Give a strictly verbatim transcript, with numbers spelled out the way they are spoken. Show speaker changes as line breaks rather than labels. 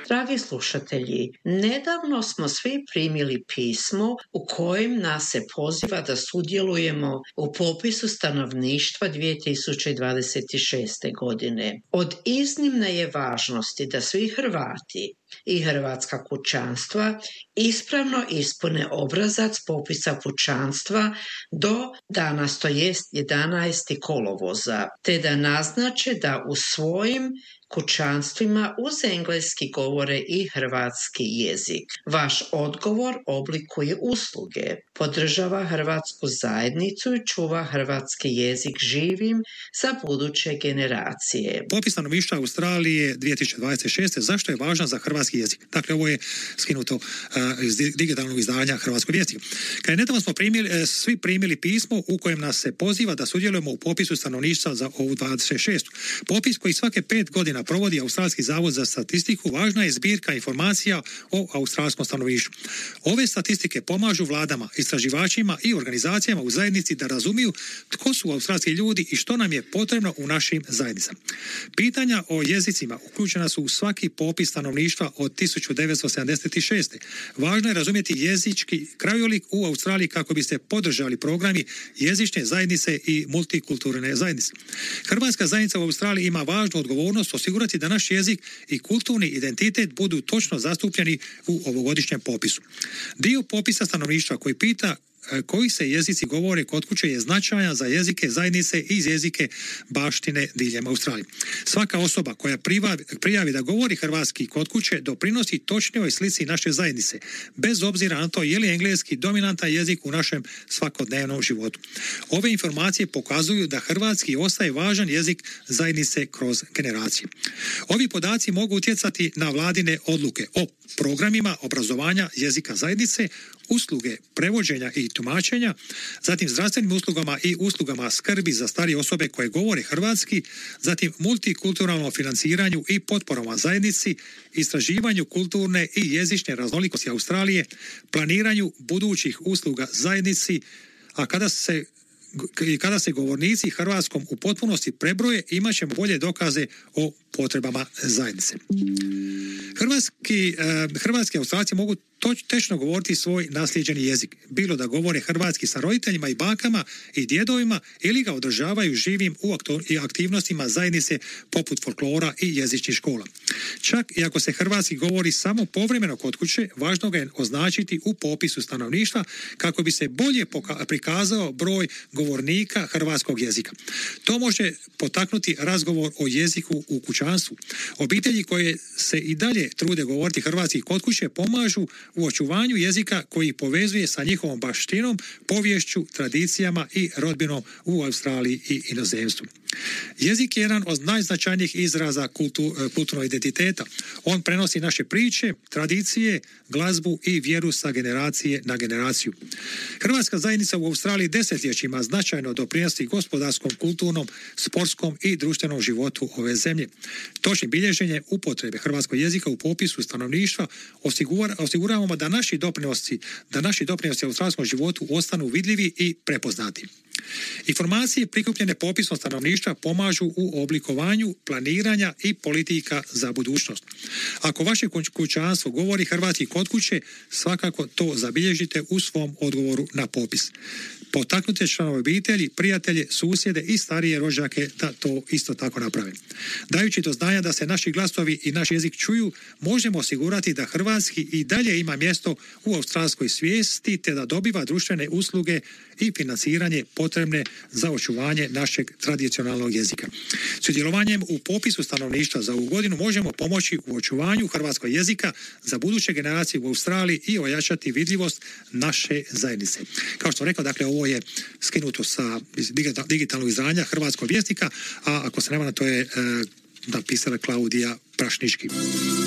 Dragi slušatelji, nedavno smo svi primili pismo u kojem nas se poziva da sudjelujemo u popisu stanovništva dvije tisuće dvadeset šeste. godine. Od iznimne je važnosti da svi Hrvati i hrvatska kućanstva ispravno ispune obrazac popisa pučanstva do danas, to jest jedanaestog kolovoza, te da naznače da u svojim kućanstvima uz engleski govore i hrvatski jezik. Vaš odgovor oblikuje usluge, podržava hrvatsku zajednicu i čuva hrvatski jezik živim za buduće generacije.
Popis stanovništva Australije dvije tisuće dvadeset šeste. Zašto je važan za hrvatski jezik? Dakle, ovo je skinuto uh, iz digitalnog izdanja Hrvatskog vijesti. Kad je nedavno smo primili, uh, svi primili pismo u kojem nas se poziva da sudjelujemo u popisu stanovništva za ovu dvadeset šestu. Popis koji svake pet godina provodi Australski zavod za statistiku važna je zbirka informacija o australskom stanovništvu. Ove statistike pomažu vladama, istraživačima i organizacijama u zajednici da razumiju tko su australski ljudi i što nam je potrebno u našim zajednicama. Pitanja o jezicima uključena su u svaki popis stanovništva od tisuću devetsto sedamdeset šeste. Važno je razumjeti jezički krajolik u Australiji kako bi se podržali programi jezične zajednice i multikulturne zajednice. Hrvatska zajednica u Australiji ima važnu odgovornost osigurati da naš jezik i kulturni identitet budu točno zastupljeni u ovogodišnjem popisu. Dio popisa stanovništva koji pita koji se jezici govore kod kuće je značajan za jezike zajednice i jezike baštine diljem Australije. Svaka osoba koja prijavi da govori hrvatski kod kuće doprinosi točnijoj slici naše zajednice, bez obzira na to je li engleski dominantan jezik u našem svakodnevnom životu. Ove informacije pokazuju da hrvatski ostaje važan jezik zajednice kroz generacije. Ovi podaci mogu utjecati na vladine odluke o programima obrazovanja jezika zajednice, usluge prevođenja i tumačenja, zatim zdravstvenim uslugama i uslugama skrbi za starije osobe koje govore hrvatski, zatim multikulturalnom financiranju i potporama zajednici, istraživanju kulturne i jezične raznolikosti Australije, planiranju budućih usluga zajednici, a kada se i kada se govornici hrvatskom u potpunosti prebroje, imat ćemo bolje dokaze o potrebama zajednice. Hrvatski, eh, hrvatski Australci mogu točno govoriti svoj naslijeđeni jezik, bilo da govore hrvatski sa roditeljima i bakama i djedovima ili ga održavaju živim u aktivnostima zajednice poput folklora i jezičnih škola. Čak i ako se hrvatski govori samo povremeno kod kuće, važno ga je označiti u popisu stanovništva kako bi se bolje poka- prikazao broj govornika hrvatskog jezika. To može potaknuti razgovor o jeziku u kućanstvu. Obitelji koje se i dalje trude govoriti hrvatski kod kuće pomažu u očuvanju jezika koji povezuje sa njihovom baštinom, poviješću, tradicijama i rodbinom u Australiji i inozemstvu. Jezik je jedan od najznačajnijih izraza kultu, kulturnog identiteta. On prenosi naše priče, tradicije, glazbu i vjeru sa generacije na generaciju. Hrvatska zajednica u Australiji desetljećima značajno doprinosi gospodarskom, kulturnom, sportskom i društvenom životu ove zemlje. Točnim bilježenjem upotrebe hrvatskog jezika u popisu stanovništva osigura, osiguravamo da naši doprinosi, da naši doprinosi australskom životu ostanu vidljivi i prepoznati. Informacije prikupljene popisom stanovništva pomažu u oblikovanju planiranja i politika za budućnost. Ako vaše kućanstvo govori hrvatski kod kuće, svakako to zabilježite u svom odgovoru na popis. Potaknute članove obitelji, prijatelje, susjede i starije rođake da to isto tako naprave. Dajući do znanja da se naši glasovi i naš jezik čuju, možemo osigurati da hrvatski i dalje ima mjesto u australskoj svijesti te da dobiva društvene usluge i financiranje potrebne za očuvanje našeg tradicionalnog jezika. Sudjelovanjem u popisu stanovništva za ovu godinu možemo pomoći u očuvanju hrvatskog jezika za buduće generacije u Australiji i ojačati vidljivost naše zajednice. Kao što sam rekao, dakle, ovo je skinuto sa digitalnog izdanja Hrvatskog vjesnika, a ako se ne varam, to je e, napisala Klaudija Prašnički.